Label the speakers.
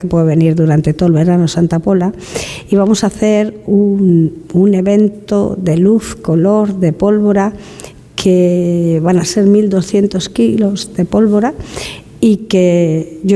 Speaker 1: que puede venir durante todo el verano, Santa Pola, y vamos a hacer un evento de luz, color, de pólvora, que van a ser 1.200 kilos de pólvora y que yo